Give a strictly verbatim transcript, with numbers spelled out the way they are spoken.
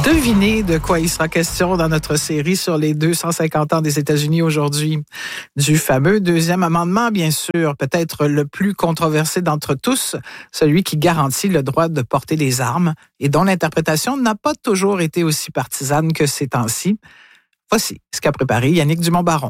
Devinez de quoi il sera question dans notre série sur les deux cent cinquante ans des États-Unis aujourd'hui. Du fameux deuxième amendement, bien sûr, peut-être le plus controversé d'entre tous, celui qui garantit le droit de porter les armes et dont l'interprétation n'a pas toujours été aussi partisane que ces temps-ci. Voici ce qu'a préparé Yannick Dumont-Baron.